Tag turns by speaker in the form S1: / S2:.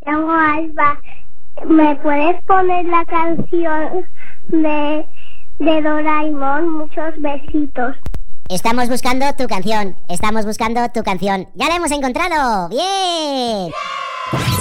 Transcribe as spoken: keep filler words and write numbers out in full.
S1: llamo Alba. ¿Me puedes poner la canción de, de Doraemon? Muchos besitos.
S2: Estamos buscando tu canción. Estamos buscando tu canción. ¡Ya la hemos encontrado! ¡Bien!